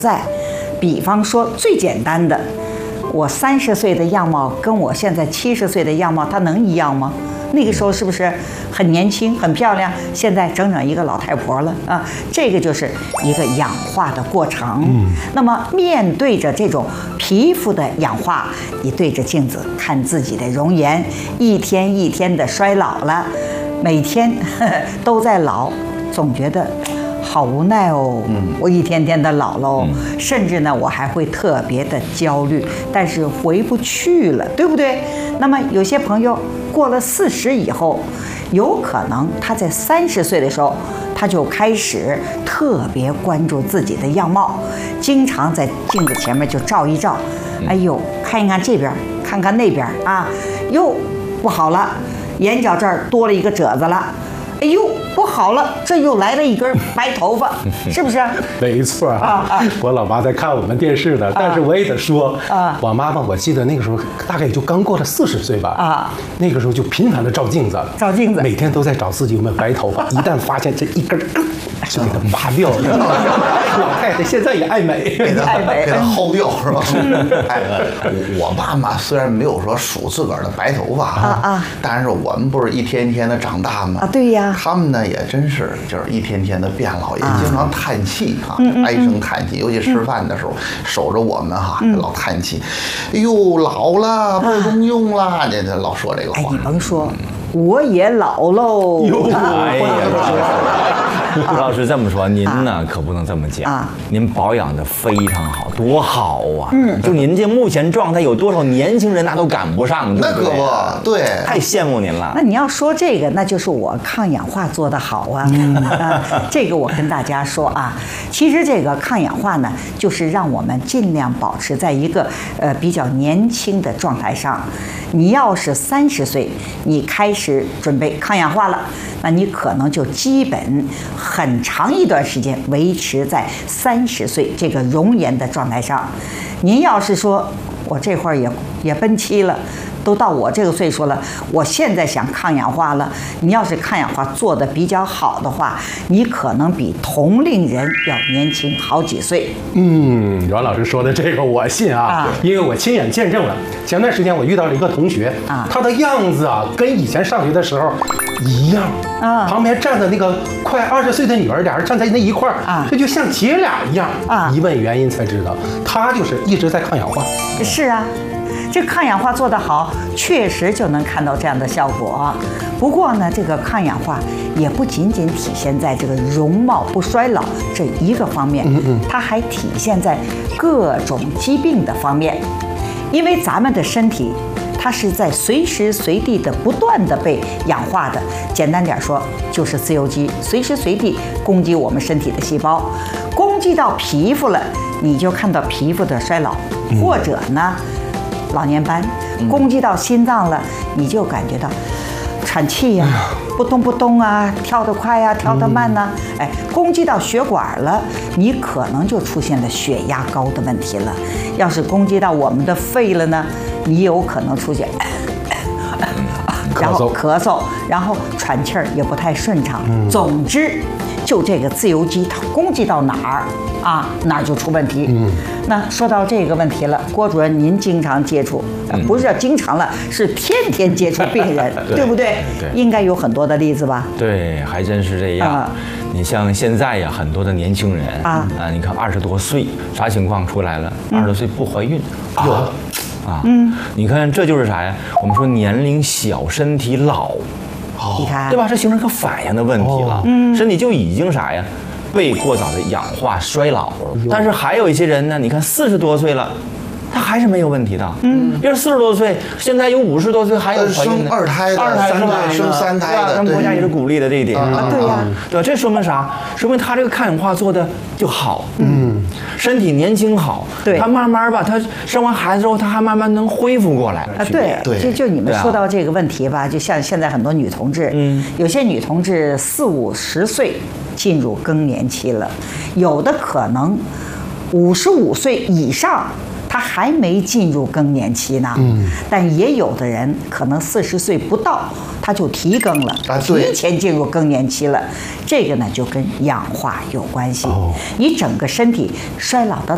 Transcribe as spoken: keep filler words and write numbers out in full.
在，比方说最简单的，我三十岁的样貌跟我现在七十岁的样貌，它能一样吗？那个时候是不是很年轻、很漂亮？现在整整一个老太婆了啊！这个就是一个氧化的过程。嗯，那么面对着这种皮肤的氧化，你对着镜子看自己的容颜，一天一天的衰老了，每天呵呵都在老，总觉得好无奈哦。嗯，我一天天的老喽，嗯、甚至呢，我还会特别的焦虑，但是回不去了，对不对？那么有些朋友过了四十以后，有可能他在三十岁的时候，他就开始特别关注自己的样貌，经常在镜子前面就照一照，哎呦，看一看这边，看看那边啊，哟，不好了，眼角这儿多了一个褶子了。哎呦，不好了，这又来了一根白头发，是不是？ 没错啊，啊我老妈在看我们电视的，但是我也得说，啊，我妈妈我记得那个时候大概也就刚过了四十岁吧，啊，那个时候就频繁的照镜子， 照镜子， 每天都在找自己有没有白头发，一旦发现这一根，就给它拔掉了。老太太现在也爱美， 给它给它薅掉是吧？哎，我我爸妈虽然没有说数自个儿的白头发啊啊，但是我们不是一天一天的长大吗？ 啊，对呀。 他们呢也真是就是一天天的变老，也经常叹气啊，唉声叹气。尤其吃饭的时候，守着我们哈，老叹气，哎呦老了，不中用了，这这老说这个话。 哎，你甭说，我也老喽。 哎呀，吴老师这么说，您呢可不能这么讲。您保养的非常好，多好啊！嗯，就您这目前状态，有多少年轻人那都赶不上， 那可不，对， 太羡慕您了。 那你要说这个，那就是我抗氧化做得好啊。啊，这个我跟大家说啊，其实这个抗氧化呢，就是让我们尽量保持在一个呃比较年轻的状态上。你要是三十岁，你开始准备抗氧化了，那你可能就基本很长一段时间维持在三十岁这个容颜的状态上。您要是说我这会儿也也奔七了，都到我这个岁数了，我现在想抗氧化了，你要是抗氧化做得比较好的话，你可能比同龄人要年轻好几岁。 嗯，阮老师说的这个我信啊，啊因为我亲眼见证了。前段时间我遇到了一个同学，啊，他的样子啊跟以前上学的时候一样，啊，旁边站的那个快二十岁的女儿，俩人站在那一块儿，啊，这就像姐俩一样。啊，一问原因才知道，他就是一直在抗氧化。 是啊。这抗氧化做得好，确实就能看到这样的效果。不过呢，这个抗氧化也不仅仅体现在这个容貌不衰老这一个方面，嗯嗯，它还体现在各种疾病的方面。因为咱们的身体，它是在随时随地的不断的被氧化的。简单点说，就是自由基，随时随地攻击我们身体的细胞，攻击到皮肤了，你就看到皮肤的衰老，嗯、或者呢。老年斑攻击到心脏了，你就感觉到喘气呀、啊，不动不动啊，跳得快呀、啊，跳得慢呐、啊，哎，攻击到血管了，你可能就出现了血压高的问题了。要是攻击到我们的肺了呢，你有可能出现，然后咳嗽，然后喘气儿也不太顺畅。总之，就这个自由基它攻击到哪儿啊，哪儿就出问题。嗯，那说到这个问题了，郭主任您经常接触，不是经常了，是天天接触病人，对, 对不对？对，应该有很多的例子吧？ 对，还真是这样。啊、你像现在呀，很多的年轻人啊，啊，你看二十多岁，啥情况出来了？二十多岁不怀孕，有、啊。啊，嗯，你看这就是啥呀？我们说年龄小，身体老， 你看， 对吧？这形成个反应的问题了，嗯，身体就已经啥呀？被过早的氧化衰老。但是还有一些人呢，你看四十多岁了，他还是没有问题的，嗯，比如四十多岁，现在有五十多岁还有怀孕的，生二胎的， 二胎是吧？ 生三胎的， 咱们国家也是鼓励的这一点啊，对呀， 对，这说明啥？说明他这个抗氧化做的就好，嗯，身体年轻好，对，他慢慢吧，他生完孩子之后，他还慢慢能恢复过来啊，对对，就就你们说到这个问题吧，就像现在很多女同志，嗯，有些女同志四五十岁进入更年期了，有的可能五十五岁以上。他还没进入更年期呢，嗯，但也有的人可能四十岁不到，他就提更了，啊，提前进入更年期了。这个呢就跟氧化有关系，哦，你整个身体衰老的